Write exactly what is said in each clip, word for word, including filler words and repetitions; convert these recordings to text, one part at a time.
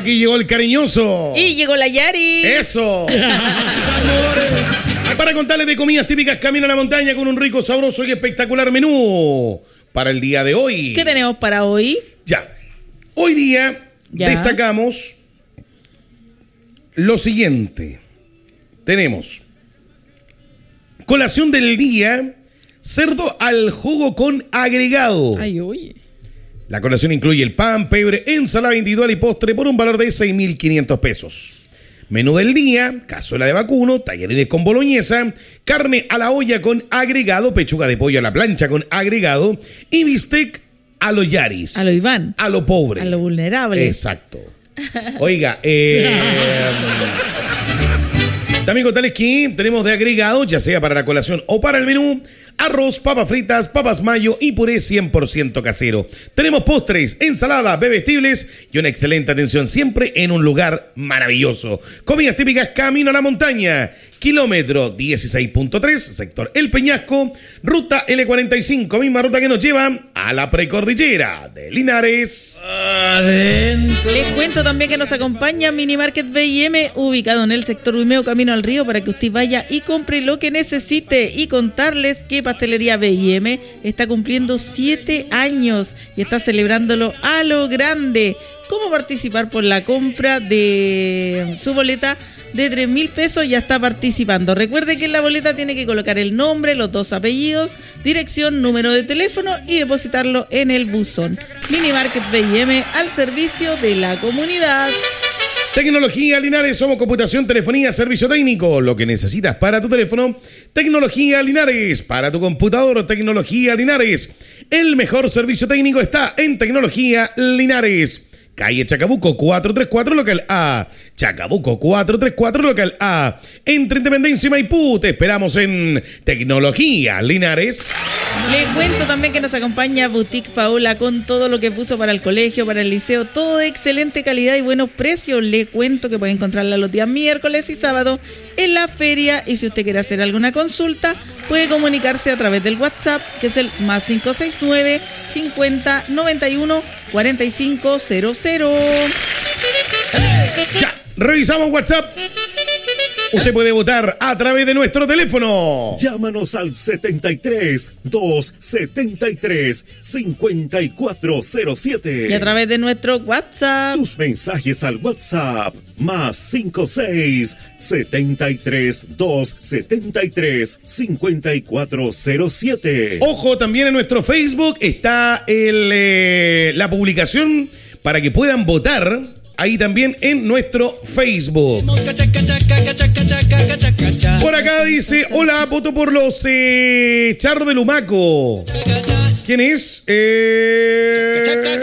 Aquí llegó el cariñoso. Y llegó la Yari. Eso. Para contarles de comidas típicas Camino a la Montaña con un rico, sabroso y espectacular menú para el día de hoy. ¿Qué tenemos para hoy? Ya. Hoy día ya. destacamos lo siguiente. Tenemos colación del día, cerdo al jugo con agregado. Ay, oye. La colación incluye el pan, pebre, ensalada individual y postre por un valor de seis mil quinientos pesos. Menú del día, cazuela de vacuno, tallarines con boloñesa, carne a la olla con agregado, pechuga de pollo a la plancha con agregado y bistec a lo Yaris. A lo Iván. A lo pobre. A lo vulnerable. Exacto. Oiga, eh... también contarles que tenemos de agregado, ya sea para la colación o para el menú, arroz, papas fritas, papas mayo y puré cien por ciento casero. Tenemos postres, ensalada, bebestibles y una excelente atención siempre en un lugar maravilloso. Comidas típicas Camino a la Montaña, kilómetro dieciséis punto tres, sector El Peñasco, ruta L cuarenta y cinco, misma ruta que nos lleva a la precordillera de Linares. Adentro. Les cuento también que nos acompaña Mini Market B y M, ubicado en el sector Huimeo, camino al río, para que usted vaya y compre lo que necesite. Y contarles que Pastelería B y M está cumpliendo siete años y está celebrándolo a lo grande. ¿Cómo participar por la compra de su boleta de tres mil pesos? Ya está participando. Recuerde que en la boleta tiene que colocar el nombre, los dos apellidos, dirección, número de teléfono y depositarlo en el buzón. Mini Market B y M al servicio de la comunidad. Tecnología Linares, somos computación, telefonía, servicio técnico. Lo que necesitas para tu teléfono, Tecnología Linares. Para tu computador, Tecnología Linares. El mejor servicio técnico está en Tecnología Linares. Calle Chacabuco cuatrocientos treinta y cuatro, local A. Chacabuco cuatrocientos treinta y cuatro, local A. Entre Independencia y Maipú, te esperamos en Tecnología Linares. Le cuento también que nos acompaña Boutique Paola con todo lo que puso para el colegio, para el liceo, todo de excelente calidad y buenos precios. Le cuento que puede encontrarla los días miércoles y sábado en la feria, y si usted quiere hacer alguna consulta, puede comunicarse a través del WhatsApp, que es el más cinco seis nueve, cincuenta, noventa y uno, cuarenta y cinco cero cero. Ya, revisamos WhatsApp. Usted puede votar a través de nuestro teléfono. Llámanos al setenta y tres, doscientos setenta y tres, cincuenta y cuatro cero siete. Y a través de nuestro WhatsApp. Tus mensajes al WhatsApp. Más cincuenta y seis, setenta y tres, doscientos setenta y tres, cincuenta y cuatro cero siete. Ojo, también en nuestro Facebook está el, eh, la publicación para que puedan votar. Ahí también en nuestro Facebook. Por acá dice, hola, voto por los eh, Charros de Lumaco. ¿Quién es? Eh...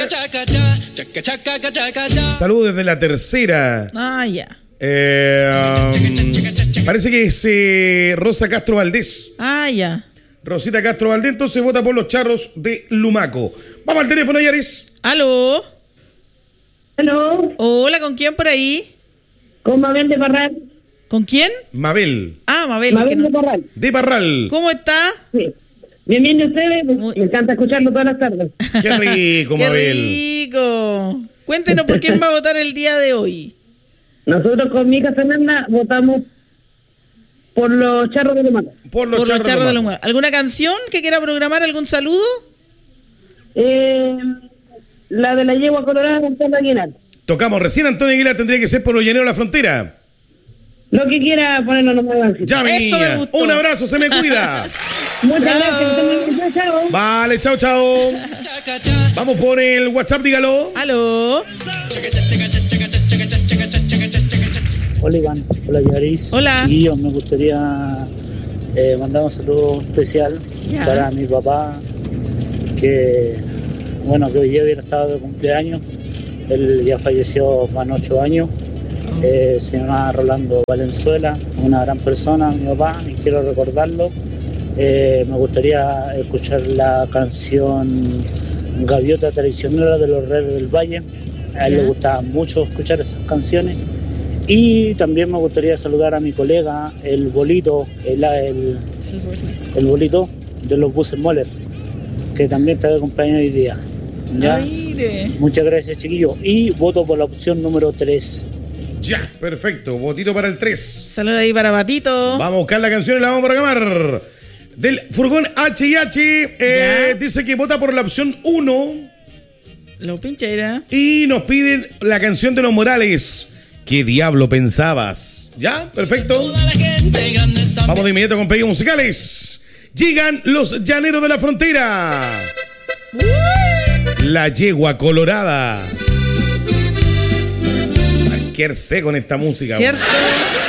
Saludos desde la tercera. Ah, ya. Eh, um, parece que es eh, Rosa Castro Valdés. Ah, ya. Rosita Castro Valdés, entonces vota por los Charros de Lumaco. Vamos al teléfono, Yaris. ¿Aló? Hello. Hola, ¿con quién por ahí? Con Mabel de Parral. ¿Con quién? Mabel. Ah, Mabel. Mabel no... de Parral. De Parral. ¿Cómo está? Sí. Bien, bien, de ustedes. Muy... Me encanta escucharlo todas las tardes. Qué rico, Mabel. Qué rico. Cuéntenos por quién va a votar el día de hoy. Nosotros con mi hija Fernanda votamos por los Charros de Lumaco. Por los por Charros, los charros de Lumaco. Lumaco. ¿Alguna canción que quiera programar? ¿Algún saludo? Eh, la de la yegua colorada con Antonio Aguilar. Tocamos recién Antonio Aguilar, tendría que ser por los llaneros de la frontera. Lo que quiera ponerlo, no me van. Ya, mi Eso niña. me gustó. Un abrazo, se me cuida. Muchas gracias. Chao. Vale, chao, chao. Vamos por el WhatsApp, dígalo. ¿Aló? Hola, Iván. Hola, Yaris. Hola. Chiquillos, me gustaría eh, mandar un saludo especial ya. para mi papá, que, bueno, que hoy día hubiera estado de cumpleaños. Él ya falleció hace ocho años. Eh, se llama Rolando Valenzuela, una gran persona, mi papá, y quiero recordarlo. Eh, me gustaría escuchar la canción Gaviota Traicionera de los Reyes del Valle. A él ¿Ya? le gustaba mucho escuchar esas canciones. Y también me gustaría saludar a mi colega, el Bolito, el, el, el Bolito de los buses Moller, que también está de cumpleaños hoy día. ¿Ya? Ay, aire. Muchas gracias, chiquillos. Y voto por la opción número tres. Ya, perfecto. Votito para el tres. Saludos ahí para Batito. Vamos a buscar la canción y la vamos a programar. Del furgón H y H, eh, dice que vota por la opción uno. Lo pincheira. Y nos piden la canción de los Morales. ¿Qué diablo pensabas? ¿Ya? Perfecto. Vamos de inmediato con pedidos musicales. Llegan los Llaneros de la Frontera. La Yegua Colorada. Qué sé con esta música. ¿Cierto?